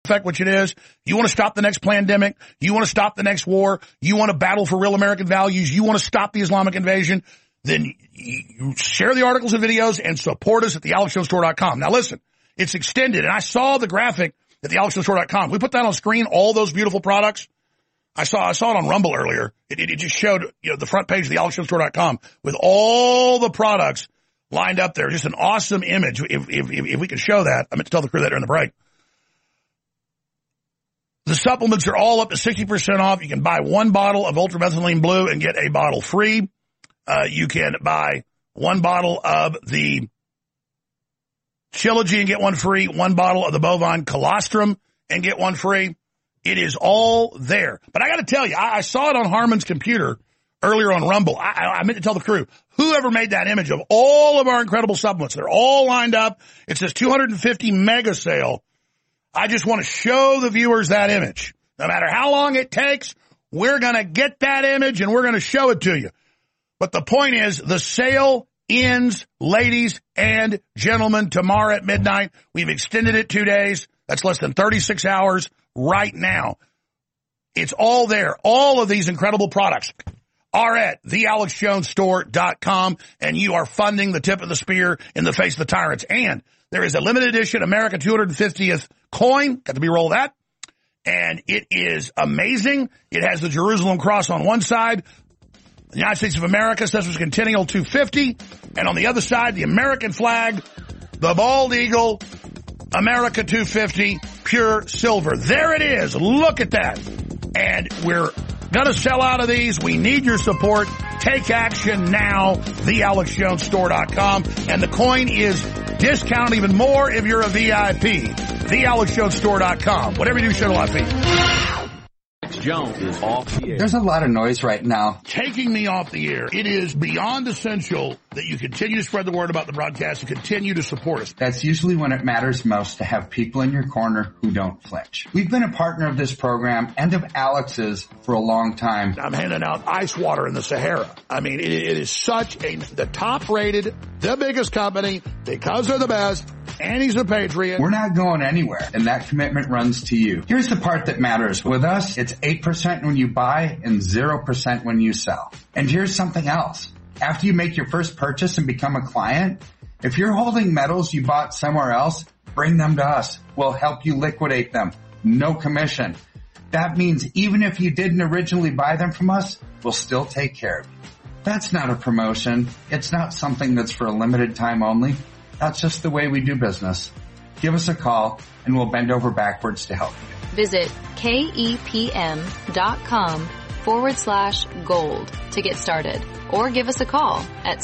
effect, which it is. You want to stop the next pandemic. You want to stop the next war. You want to battle for real American values. You want to stop the Islamic invasion. Then you share the articles and videos and support us at thealexjonesstore.com. Now listen, it's extended, and I saw the graphic at thealexjonesstore.com. We put that on screen, all those beautiful products. I saw it on Rumble earlier. It just showed, the front page of thealexjonesstore.com with all the products lined up there. Just an awesome image. If we could show that, I meant to tell the crew that during the break. The supplements are all up to 60% off. You can buy one bottle of ultramethylene blue and get a bottle free. You can buy one bottle of the Trilogy and get one free, one bottle of the bovine colostrum and get one free. It is all there. But I got to tell you, I saw it on Harmon's computer earlier on Rumble. I meant to tell the crew, whoever made that image of all of our incredible supplements, they're all lined up. It says 250 mega sale. I just want to show the viewers that image. No matter how long it takes, we're going to get that image and we're going to show it to you. But the point is, the sale ends, ladies and gentlemen, tomorrow at midnight. We've extended it 2 days. That's less than 36 hours right now. It's all there. All of these incredible products are at thealexjonesstore.com, and you are funding the tip of the spear in the face of the tyrants. And there is a limited edition America 250th coin. Got to be-roll that. And it is amazing. It has the Jerusalem cross on one side. The United States of America says it's Centennial 250. And on the other side, the American flag, the bald eagle, America 250, pure silver. There it is. Look at that. And we're going to sell out of these. We need your support. Take action now. TheAlexJonesStore.com. And the coin is discounted even more if you're a VIP. TheAlexJonesStore.com. Whatever you do, show a lot of feet. Jones is off the air. There's a lot of noise right now. Taking me off the air. It is beyond essential that you continue to spread the word about the broadcast and continue to support us. That's usually when it matters most to have people in your corner who don't flinch. We've been a partner of this program and of Alex's for a long time. I'm handing out ice water in the Sahara. I mean, it is the top rated, the biggest company because they're the best. And he's a patriot. We're not going anywhere, and that commitment runs to you. Here's the part that matters. With us, it's 8% when you buy and 0% when you sell. And here's something else. After you make your first purchase and become a client, if you're holding metals you bought somewhere else, bring them to us. We'll help you liquidate them. No commission. That means even if you didn't originally buy them from us, we'll still take care of you. That's not a promotion. It's not something that's for a limited time only. That's just the way we do business. Give us a call and we'll bend over backwards to help you. Visit KEPM.com/gold to get started, or give us a call at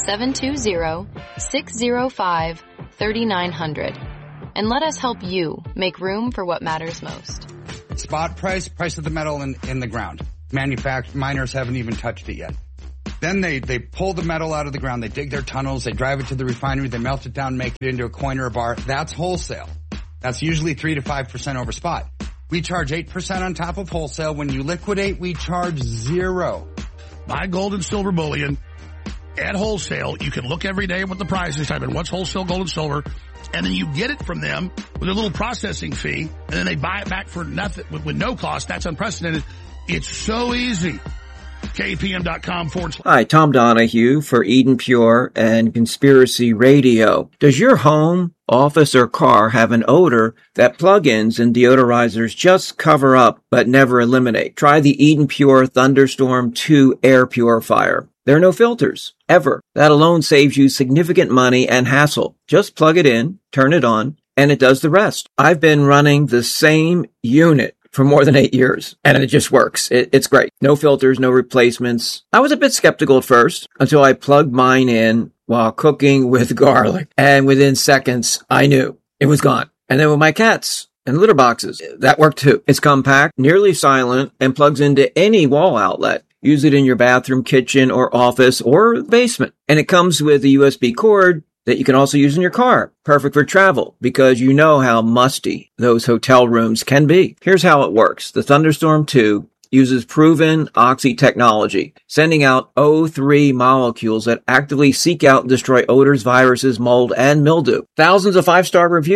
720-605-3900 and let us help you make room for what matters most. Spot price of the metal in the ground. Miners haven't even touched it yet. Then they pull the metal out of the ground, they dig their tunnels, they drive it to the refinery, they melt it down, make it into a coin or a bar. That's wholesale. That's usually 3 to 5% over spot. We charge 8% on top of wholesale. When you liquidate, we charge 0. Buy gold and silver bullion at wholesale. You can look every day what the price is, type in what's wholesale gold and silver, and then you get it from them with a little processing fee, and then they buy it back for nothing with no cost. That's unprecedented. It's so easy. KPM.com / Hi, Tom Donahue for Eden Pure and Conspiracy Radio. Does your home, office, or car have an odor that plug-ins and deodorizers just cover up but never eliminate? Try the Eden Pure Thunderstorm 2 air purifier. There are no filters, ever. That alone saves you significant money and hassle. Just plug it in, turn it on, and it does the rest. I've been running the same unit for more than 8 years, and it just works. It's great. No filters, no replacements. I was a bit skeptical at first until I plugged mine in while cooking with garlic, and within seconds, I knew it was gone. And then with my cats and litter boxes, that worked too. It's compact, nearly silent, and plugs into any wall outlet. Use it in your bathroom, kitchen, or office, or basement. And it comes with a USB cord that you can also use in your car. Perfect for travel, because you know how musty those hotel rooms can be. Here's how it works. The Thunderstorm 2 uses proven oxy technology, sending out O3 molecules that actively seek out and destroy odors, viruses, mold, and mildew. Thousands of 5-star reviews.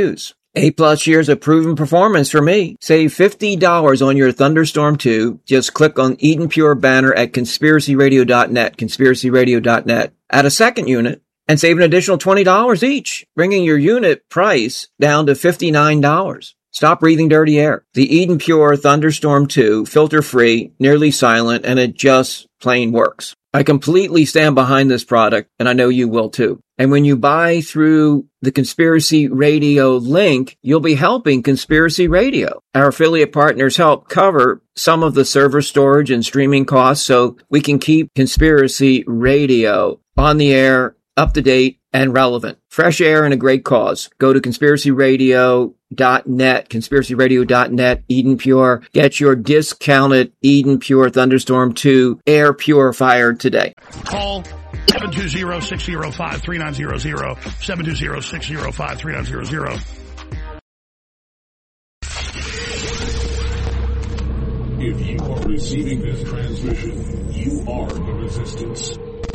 8+ years of proven performance for me. Save $50 on your Thunderstorm 2. Just click on Eden Pure banner at conspiracyradio.net, conspiracyradio.net. Add a second unit and save an additional $20 each, bringing your unit price down to $59. Stop breathing dirty air. The Eden Pure Thunderstorm 2, filter-free, nearly silent, and it just plain works. I completely stand behind this product, and I know you will too. And when you buy through the Conspiracy Radio link, you'll be helping Conspiracy Radio. Our affiliate partners help cover some of the server storage and streaming costs so we can keep Conspiracy Radio on the air, up to date, and relevant. Fresh air and a great cause. Go to conspiracyradio.net, conspiracyradio.net, Eden Pure. Get your discounted Eden Pure Thunderstorm 2 air purifier today. Call 720-605-3900, 720-605-3900. If you are receiving this transmission, you are the resistance.